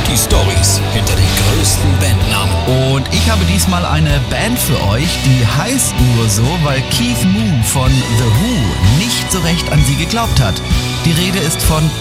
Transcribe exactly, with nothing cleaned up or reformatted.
Die Storys hinter den größten Bandnamen. Und ich habe diesmal eine Band für euch, die heißt nur so, weil Keith Moon von The Who nicht so recht an sie geglaubt hat. Die Rede ist von